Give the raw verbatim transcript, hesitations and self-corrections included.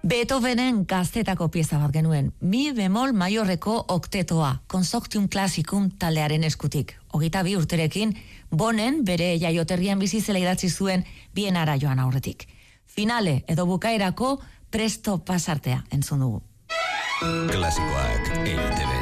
Beethovenen gaztetako pieza bat genuen, mi bemol maiorreko oktetoa, Consortium Classicum taldearen eskutik. Hogeita bi urterekin, Bonen bere jaioterrian bizi zela idatzi zuen Bienara joan aurretik. Finale edo bukaerako presto pasartea entzun dugu. Klasikoak E I T B.